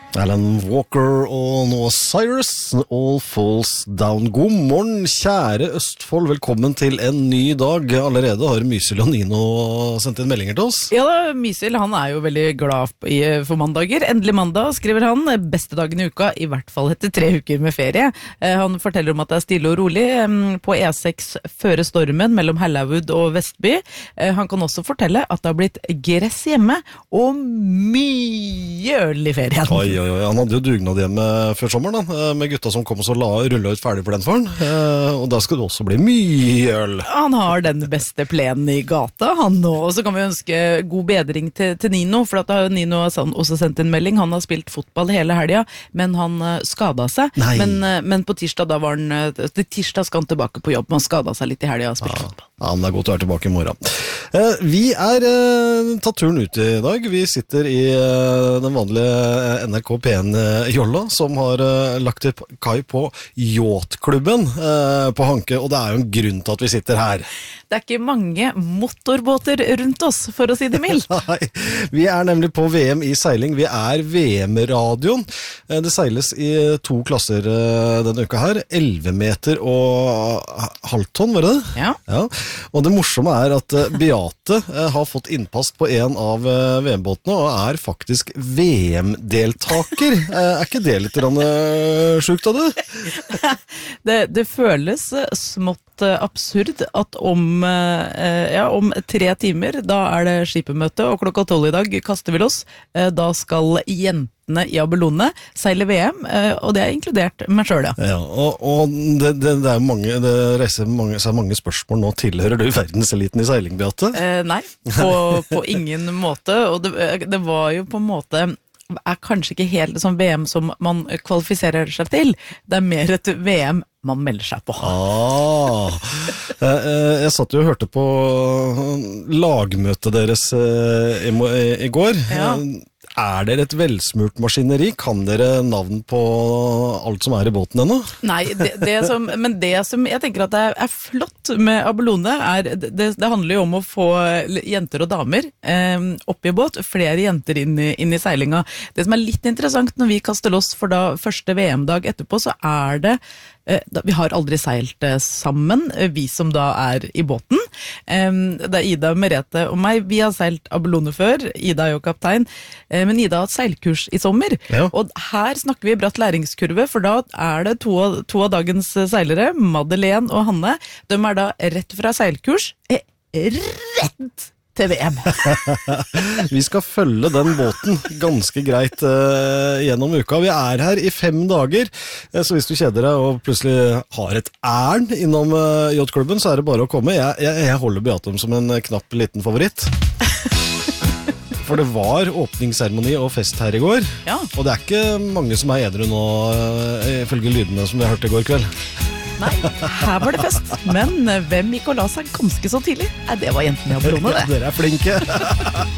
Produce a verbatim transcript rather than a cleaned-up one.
Alan Walker og nå Cyrus, All Falls Down. God morgen, kjære Østfold. Velkommen til en ny dag. Allerede har Mysil og Nino sendt inn meldinger til oss. Ja da, Mysil, han er jo veldig glad for mandager. Endelig mandag, skriver han. Beste dagen i uka, i hvert fall etter tre uker med ferie. Han forteller om at det er stille og rolig på E seks føre stormen mellom Hallaud og Vestby. Han kan også fortelle at det har blitt gress hjemme og mye øl i ferien. Oi, oi, oi. Han hadde jo dugnad hjemme før sommeren da, med gutta som kom og så la rulla ut ferdig for den for han. Og da skal det også bli mye øl. Han har den beste plenen i gata, han nå. Og så kan vi ønske god bedring til, til Nino, for at Nino har også sendt en melding. Han har spilt fotball hele helgen, men han skadet seg. Men, men på tirsdag, da var han, til tirsdag skal han tilbake på jobb, men han skadet seg litt i helgen og spilt ja. fotball. Ja, han er godt å være tilbake i morgen. Vi er tatt turen ut i dag. Vi sitter i den vanlige N R K P N-jolla, som har lagt til kai på Yachtklubben på Hanke, og det er jo en grunn til at vi sitter her. Det er ikke mange motorbåter rundt oss, for å si det mildt. Nei, vi er nemlig på V M i seiling. Vi er V M-radioen. Det seiles i to klasser denne uka her. elleve meter og halvtonn, var det det? Ja. Ja. Og det morsomme er at Beate har fått innpass på en av V M-båtene, og er faktisk V M-deltaker. Er ikke det litt sjukt av det? det? Det føles smått absurd at om, ja, om tre timer, da er det skipemøte, og klokka tolv i dag kaster vi loss. Da skal jentene i Abelone seile V M, og det er inkludert meg selv, ja. Ja, og, og det, det, det er mange, det reiser mange, så mange spørsmål nå. Tilhører du verdenseliten i seiling, Beate? Eh, nei, på, på ingen måte, og det, det var jo på en måte er kanskje ikke helt sånn V M som man kvalifiserer seg til. Det er mer et V M man melder seg på. Ah, jeg, jeg satt jo og hørte på lagmøtet deres i, i går. Ja. Er dere et velsmurt maskineri? Kan dere navn på alt som er i båten ennå? Nei, det, det som, men det som jeg tenker at det er, er flott med Abelone, er, det, det handler jo om å få jenter og damer eh, opp i båt, flere jenter inn i, inn i seilinga. Det som er litt interessant når vi kaster loss for da første V M-dag etterpå, så er det eh, da, vi har aldri seilt eh, sammen, vi som da er i båten. Eh, det er Ida, Merete og meg, vi har seilt Abelone før, Ida er jo kaptein, eh, men Ida har hatt seilkurs i sommer, ja. Og her snakker vi bratt læringskurve, for da er det to av, to av dagens seilere, Madeleine og Hanne, de er da rett fra seilkurs, er rett til V M. Vi skal følge den båten ganske greit uh, gjennom uka. Vi er her i fem dager, uh, så hvis du kjeder deg og plutselig har et ærn innom uh, Yachtklubben, så er det bare å komme. Jeg, jeg, jeg holder Beate som en knapp liten favoritt. For det var åpningsseremoni og fest her i går, ja. Og det er ikke mange som er edru nå, ifølge lydene som vi har hørt i går kveld. Nei, her var det fest, men hvem gikk og la seg ganske så tidlig? Nei, det var jentene i Abelone, det. Ja, dere er flinke.